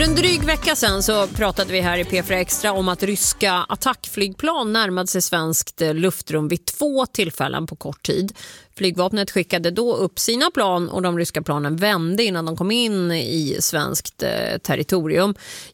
en dryg vecka sedan så pratade vi här i P4 Extra om att ryska attackflygplan närmade sig svenskt luftrum vid 2 tillfällen på kort tid. Flygvapnet skickade då upp sina plan och de ryska planen vände innan de kom in i svenskt territorium.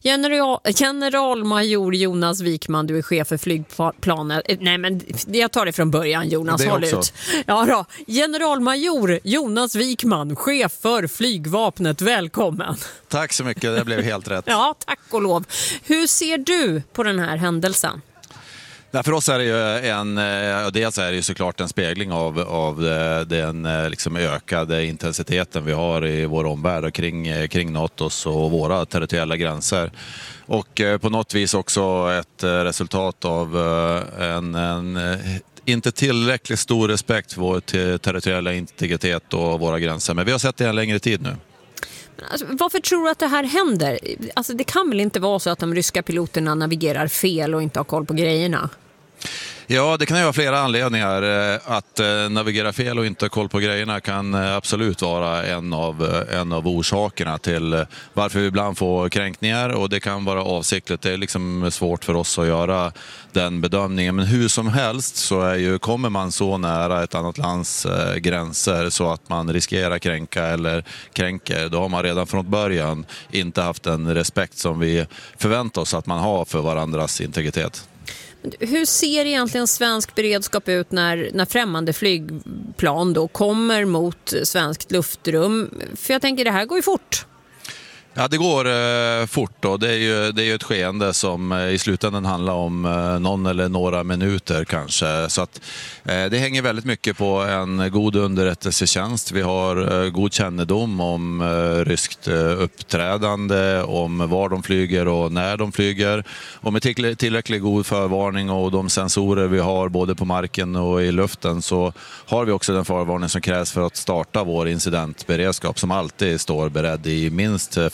Generalmajor Jonas Wikman, du är chef för flygplanet. Nej, men jag tar det från början, Jonas, håll ut. Ja då. Generalmajor Jonas Wikman, chef för flygvapnet, välkommen. Tack så mycket, det blev helt rätt. Ja, tack och lov. Hur ser du på den här händelsen? För oss är det ju dels är det ju såklart en spegling av den liksom ökade intensiteten vi har i vår omvärld och kring NATOs och våra territoriella gränser. Och på något vis också ett resultat av en inte tillräckligt stor respekt för vår territoriella integritet och våra gränser. Men vi har sett det en längre tid nu. Alltså, varför tror du att det här händer? Alltså, det kan väl inte vara så att de ryska piloterna navigerar fel och inte har koll på grejerna? Ja, det kan ju vara flera anledningar. Att navigera fel och inte ha koll på grejerna kan absolut vara en av orsakerna till varför vi ibland får kränkningar, och det kan vara avsiktligt. Det är liksom svårt för oss att göra den bedömningen. Men hur som helst så kommer man så nära ett annat lands gränser så att man riskerar kränka eller kränker, då har man redan från början inte haft den respekt som vi förväntar oss att man har för varandras integritet. Hur ser egentligen svensk beredskap ut när främmande flygplan då kommer mot svenskt luftrum? För jag tänker, det här går ju fort. Ja, det går fort, och det är ju ett skeende som i slutändan handlar om någon eller några minuter kanske. Så att det hänger väldigt mycket på en god underrättelsetjänst. Vi har god kännedom om ryskt uppträdande, om var de flyger och när de flyger. Och med tillräckligt god förvarning och de sensorer vi har både på marken och i luften, så har vi också den förvarning som krävs för att starta vår incidentberedskap, som alltid står beredd i minst